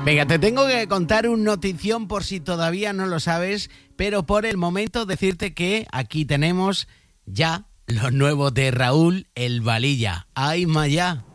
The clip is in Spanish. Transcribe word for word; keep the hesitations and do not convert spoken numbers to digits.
Venga, te tengo que contar un notición por si todavía no lo sabes, pero por el momento decirte que aquí tenemos ya los nuevos de Raúl El Valilla. ¡Ay, Maya!